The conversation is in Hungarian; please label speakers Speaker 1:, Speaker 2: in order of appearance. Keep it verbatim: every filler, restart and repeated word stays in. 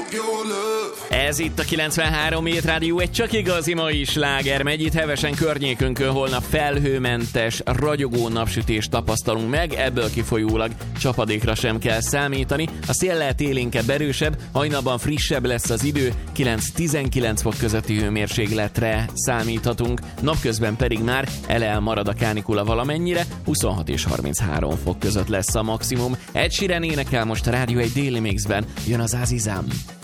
Speaker 1: Ez itt a kilencvenhárom Hét Rádió, egy csak igazi mai sláger megy. Itt hevesen környékünkön holnap felhőmentes, ragyogó napsütést tapasztalunk meg, ebből kifolyólag csapadékra sem kell számítani. A szél lehet élénkebb, erősebb, hajnalban frissebb lesz az idő, kilenc-tizenkilenc fok közötti hőmérsékletre számíthatunk, napközben pedig már elel marad a kánikula valamennyire, huszonhat és harminchárom fok között lesz a maximum. Ed Sheeran énekel most a Rádió egy Daily Mixben, jön az Azizam.